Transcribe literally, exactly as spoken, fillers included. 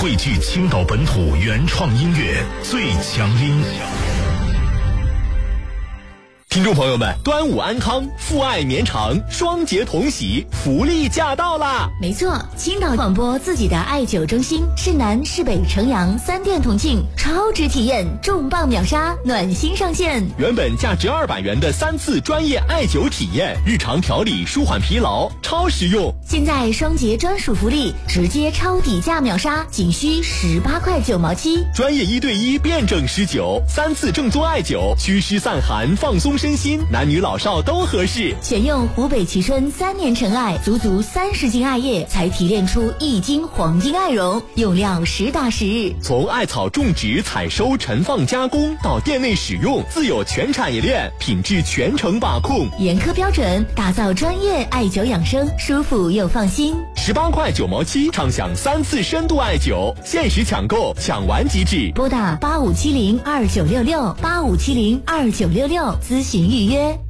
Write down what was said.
汇聚青岛本土原创音乐最强音。 听众朋友们，端午安康，父爱绵长，双节同喜，福利驾到啦！ 没错，青岛广播自己的艾灸中心，市南、市北、城阳三店同庆，超值体验，重磅秒杀，暖心上线。 原本价值二百元的三次专业艾灸体验，日常调理舒缓疲劳，超实用。 现在双节专属福利，直接超底价秒杀，仅需十八块九毛七。 专业一对一辩证施灸，三次正宗艾灸，祛湿散寒，放松身心，男女老少都合适。 选用湖北蕲春三年陈艾，足足三十斤艾叶才提炼出一斤黄金艾绒，用料实打实。 从艾草种植、采收、陈放、加工到店内使用，自有全产业链，品质全程把控， 严苛标准，打造专业艾灸养生，舒服又放心。 十八块九毛七，畅享三次深度艾灸，限时抢购，抢完即止。 拨打八五七零二九六六八五七零二九六六咨询预约。